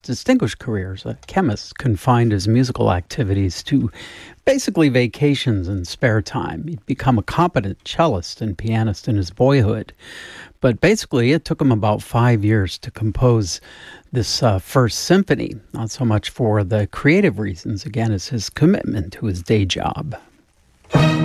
distinguished career as a chemist confined his musical activities to basically vacations and spare time. He'd become a competent cellist and pianist in his boyhood, but basically it took him about 5 years to compose this first symphony, not so much for the creative reasons, again, as his commitment to his day job.